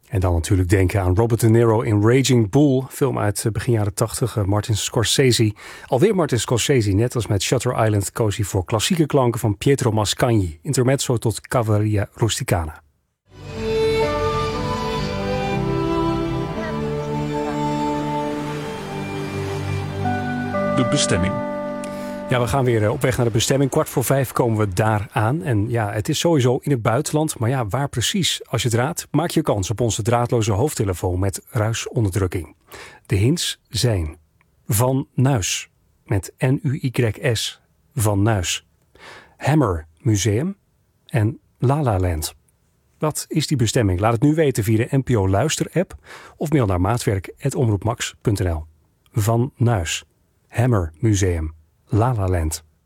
En dan natuurlijk denken aan Robert De Niro in Raging Bull, film uit begin jaren 80. Martin Scorsese. Alweer Martin Scorsese, net als met Shutter Island, koos hij voor klassieke klanken van Pietro Mascagni. Intermezzo tot Cavalleria Rusticana. De bestemming. Ja, we gaan weer op weg naar de bestemming. 4:15 komen we daar aan. En ja, het is sowieso in het buitenland. Maar ja, waar precies? Als je het raadt, maak je kans op onze draadloze hoofdtelefoon met ruisonderdrukking. De hints zijn Van Nuys, met N-U-Y-S, Van Nuys. Hammer Museum en La La Land. Wat is die bestemming? Laat het nu weten via de NPO Luister-app of mail naar maatwerk@omroepmax.nl. Van Nuys, Hammer Museum, La La Land.